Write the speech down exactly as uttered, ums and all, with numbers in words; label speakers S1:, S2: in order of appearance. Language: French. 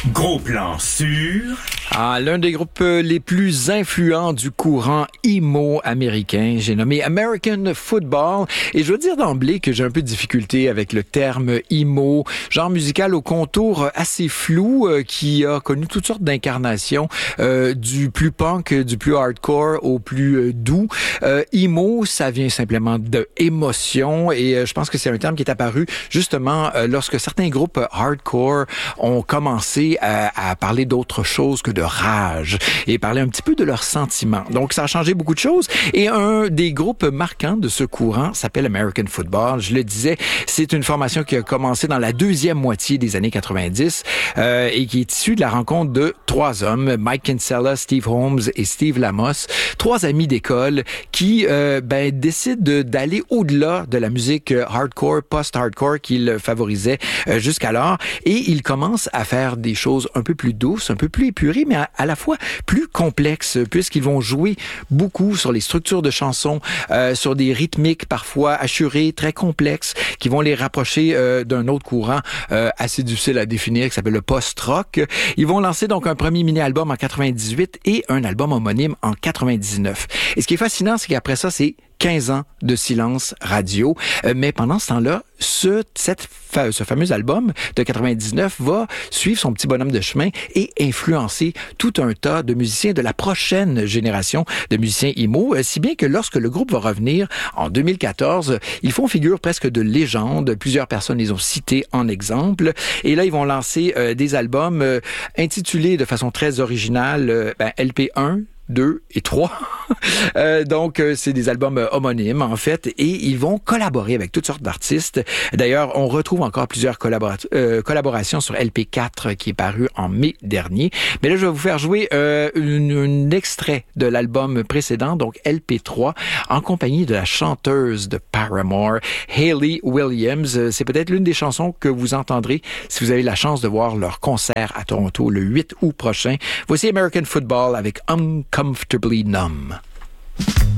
S1: Gros plan sur...
S2: Ah, l'un des groupes les plus influents du courant emo américain, j'ai nommé American Football. Et je veux dire d'emblée que j'ai un peu de difficulté avec le terme emo, genre musical au contour assez flou, euh, qui a connu toutes sortes d'incarnations, euh, du plus punk, du plus hardcore au plus euh, doux. Euh, emo, ça vient simplement de émotion, et euh, je pense que c'est un terme qui est apparu justement euh, lorsque certains groupes hardcore ont commencé à, à parler d'autre chose que de rage et parler un petit peu de leurs sentiments. Donc, ça a changé beaucoup de choses. Et un des groupes marquants de ce courant s'appelle American Football. Je le disais, c'est une formation qui a commencé dans la deuxième moitié des années quatre-vingt-dix euh, et qui est issue de la rencontre de trois hommes, Mike Kinsella, Steve Holmes et Steve Lamos, trois amis d'école qui euh, ben, décident de, d'aller au-delà de la musique hardcore, post-hardcore qu'ils favorisaient euh, jusqu'alors, et ils commencent à faire des choses un peu plus douces, un peu plus épurées, mais à, à la fois plus complexes, puisqu'ils vont jouer beaucoup sur les structures de chansons, euh, sur des rythmiques parfois assurées, très complexes, qui vont les rapprocher euh, d'un autre courant euh, assez difficile à définir, qui s'appelle le post-rock. Ils vont lancer donc un premier mini-album en quatre-vingt-dix-huit et un album homonyme en quatre-vingt-dix-neuf. Et ce qui est fascinant, c'est qu'après ça, c'est quinze ans de silence radio. Euh, mais pendant ce temps-là, ce, cette, fa- ce fameux album de quatre-vingt-dix-neuf va suivre son petit bonhomme de chemin et influencer tout un tas de musiciens de la prochaine génération de musiciens emo, euh, si bien que lorsque le groupe va revenir en deux mille quatorze, ils font figure presque de légende. Plusieurs personnes les ont cités en exemple. Et là, ils vont lancer euh, des albums euh, intitulés de façon très originale euh, ben, L P un, deux et trois. euh, donc, euh, c'est des albums euh, homonymes, en fait, et ils vont collaborer avec toutes sortes d'artistes. D'ailleurs, on retrouve encore plusieurs collabora- euh, collaborations sur L P quatre qui est paru en mai dernier. Mais là, je vais vous faire jouer euh, un extrait de l'album précédent, donc L P trois, en compagnie de la chanteuse de Paramore, Hayley Williams. C'est peut-être l'une des chansons que vous entendrez si vous avez la chance de voir leur concert à Toronto le huit août prochain. Voici American Football avec Uncomfortably Numb.